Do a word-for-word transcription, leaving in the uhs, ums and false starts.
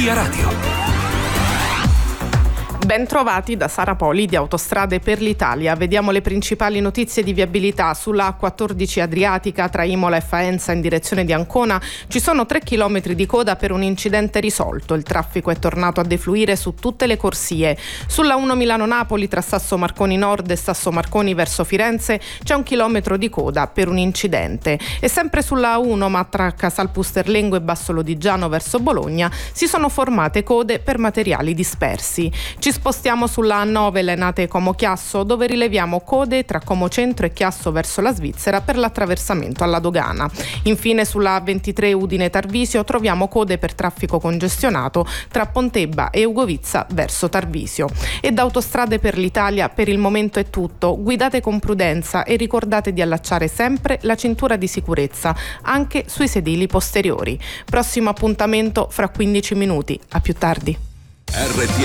Energia Radio. Ben trovati da Sara Poli di Autostrade per l'Italia. Vediamo le principali notizie di viabilità. Sulla A quattordici Adriatica tra Imola e Faenza in direzione di Ancona ci sono tre chilometri di coda per un incidente risolto. Il traffico è tornato a defluire su tutte le corsie. Sulla uno Milano-Napoli tra Sasso Marconi Nord e Sasso Marconi verso Firenze c'è un chilometro di coda per un incidente. E sempre sulla A uno ma tra Casal Pusterlengo e Basso Lodigiano verso Bologna si sono formate code per materiali dispersi. Ci spostiamo sulla A nove Lenate Como Chiasso, dove rileviamo code tra Como Centro e Chiasso verso la Svizzera per l'attraversamento alla dogana. Infine sulla A ventitré Udine Tarvisio troviamo code per traffico congestionato tra Pontebba e Ugovizza verso Tarvisio. E da Autostrade per l'Italia per il momento è tutto. Guidate con prudenza e ricordate di allacciare sempre la cintura di sicurezza anche sui sedili posteriori. Prossimo appuntamento fra quindici minuti. A più tardi. R T